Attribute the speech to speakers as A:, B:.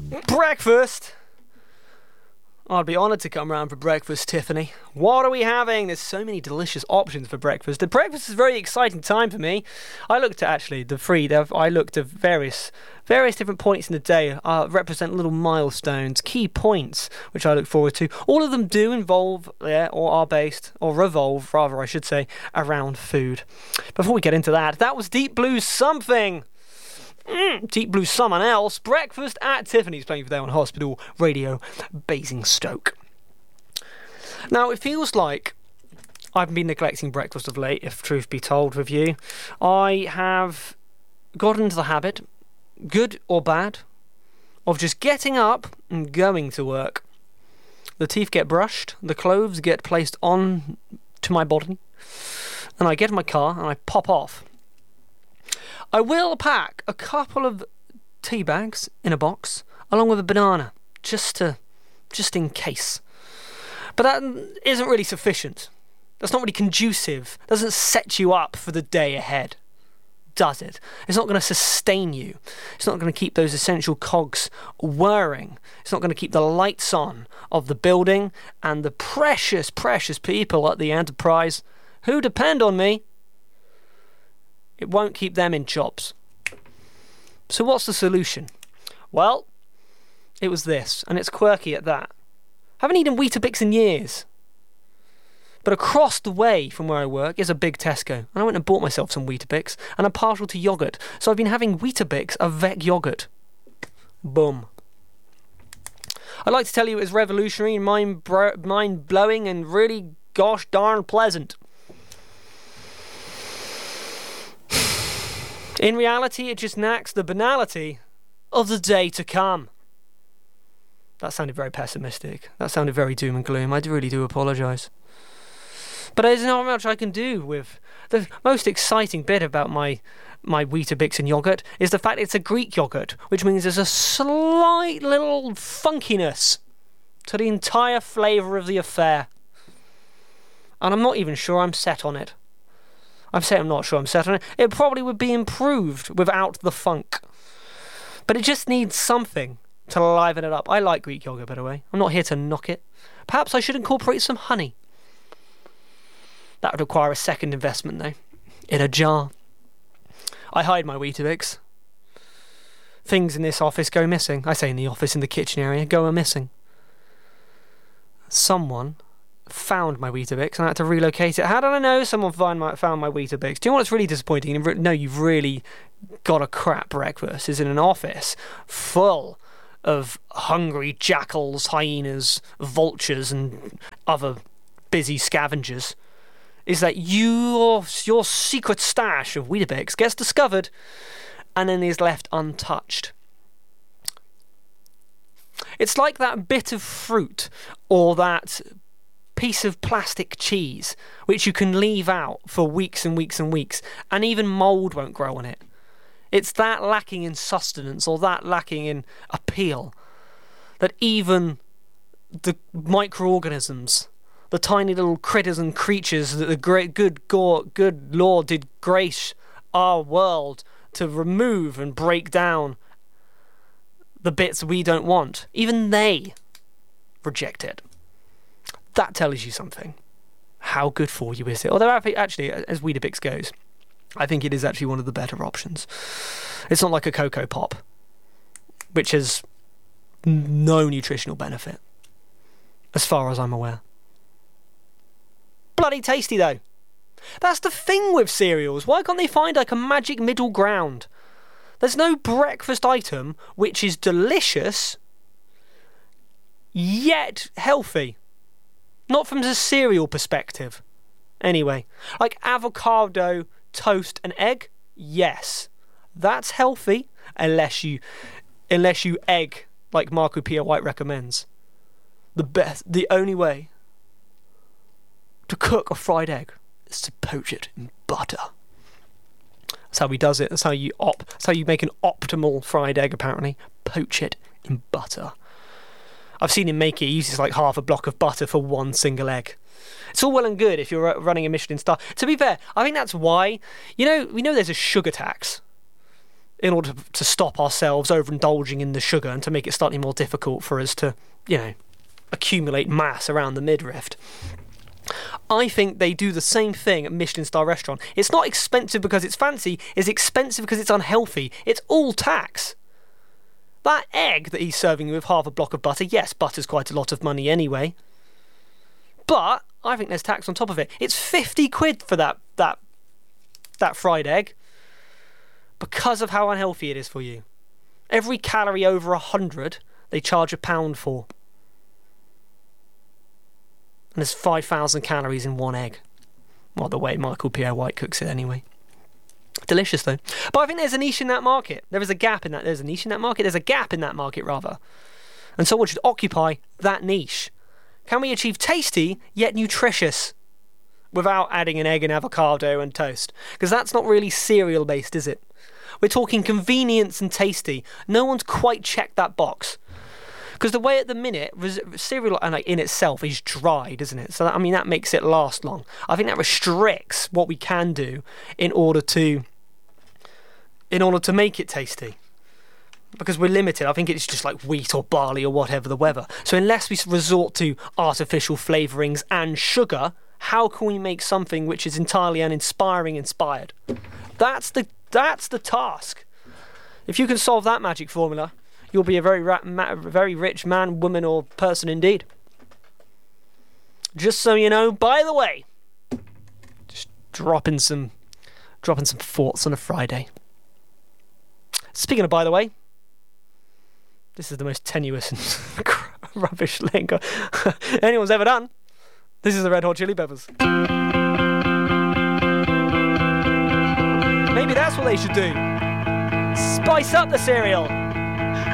A: Breakfast! I'd be honoured to come round for breakfast, Tiffany. What are we having? There's so many delicious options for breakfast. The breakfast is a very exciting time for me. I looked at various different points in the day represent little milestones, key points, which I look forward to. All of them do involve, or are based, or revolve, rather, I should say, around food. Before we get into that was Deep Blue Something. Deep Blue Someone Else. Breakfast at Tiffany's, playing for them on Hospital Radio, Basingstoke. Now, it feels like I've been neglecting breakfast of late, if truth be told with you. I have got into the habit, good or bad, of just getting up and going to work. The teeth get brushed, the clothes get placed on to my body, and I get in my car and I pop off. I will pack a couple of tea bags in a box, along with a banana, just in case. But that isn't really sufficient. That's not really conducive. Doesn't set you up for the day ahead, does it? It's not going to sustain you. It's not going to keep those essential cogs whirring. It's not going to keep the lights on of the building and the precious, precious people at the enterprise who depend on me. It won't keep them in jobs. So what's the solution? Well, it was this, and it's quirky at that. I haven't eaten Weetabix in years. But across the way from where I work is a big Tesco, and I went and bought myself some Weetabix, and I'm partial to yoghurt, so I've been having Weetabix avec yoghurt. Boom. I'd like to tell you it was revolutionary and mind-blowing and really gosh darn pleasant. In reality, it just knacks the banality of the day to come. That sounded very pessimistic. That sounded very doom and gloom. I really do apologise. But there's not much I can do with... The most exciting bit about my Weetabix and yoghurt is the fact it's a Greek yoghurt, which means there's a slight little funkiness to the entire flavour of the affair. And I'm not even sure I'm set on it. I'm not sure I'm set on it. It probably would be improved without the funk. But it just needs something to liven it up. I like Greek yogurt, by the way. I'm not here to knock it. Perhaps I should incorporate some honey. That would require a second investment, though. In a jar. I hide my Weetabix. Things in this office go missing. I say in the office, in the kitchen area, go missing. Someone found my Weetabix and I had to relocate it. How did I know someone found my Weetabix? Do you know what's really disappointing? No, you've really got a crap breakfast. Is in an office full of hungry jackals, hyenas, vultures and other busy scavengers. Is that your secret stash of Weetabix gets discovered and then is left untouched. It's like that bit of fruit or that piece of plastic cheese which you can leave out for weeks and weeks and weeks and even mould won't grow on it. It's that lacking in sustenance or that lacking in appeal that even the microorganisms, the tiny little critters and creatures that the great good Lord did grace our world to remove and break down the bits we don't want, even they reject it. That tells you something. How good for you is it? Although actually, as Weetabix goes, I think it is actually one of the better options. It's not like a Cocoa Pop, which has no nutritional benefit, as far as I'm aware. Bloody tasty, though. That's the thing with cereals. Why can't they find like a magic middle ground? There's no breakfast item which is delicious, yet healthy. Not from the cereal perspective. Anyway, like avocado, toast and egg, yes. That's healthy, unless you egg like Marco Pia White recommends. The only way to cook a fried egg is to poach it in butter. That's how he does it. That's how you make an optimal fried egg, apparently. Poach it in butter. I've seen him make it. He uses like half a block of butter for one single egg. It's all well and good if you're running a Michelin star. To be fair, I think that's why, we know there's a sugar tax in order to stop ourselves overindulging in the sugar and to make it slightly more difficult for us to, accumulate mass around the midriff. I think they do the same thing at Michelin star restaurant. It's not expensive because it's fancy, it's expensive because it's unhealthy. It's all tax. That egg that he's serving you with half a block of butter, yes, butter's quite a lot of money anyway. But I think there's tax on top of it. It's 50 quid for that fried egg because of how unhealthy it is for you. Every calorie over 100, they charge £1 for. And there's 5,000 calories in one egg. Well, the way Michael Pierre White cooks it anyway. Delicious though. But I think there's a niche in that market. There's a gap in that market rather. And someone should occupy that niche. Can we achieve tasty yet nutritious without adding an egg and avocado and toast? Because that's not really cereal based, is it? We're talking convenience and tasty. No one's quite checked that box. Because the way at the minute, cereal in itself is dried, isn't it? So that makes it last long. I think that restricts what we can do in order to make it tasty. Because we're limited. I think it's just like wheat or barley or whatever the weather. So unless we resort to artificial flavourings and sugar, how can we make something which is entirely inspired? That's the task. If you can solve that magic formula, you'll be a very rich man, woman, or person indeed. Just so you know, by the way, just dropping some thoughts on a Friday. Speaking of by the way, this is the most tenuous and rubbish link anyone's ever done. This is the Red Hot Chili Peppers. Maybe that's what they should do. Spice up the cereal.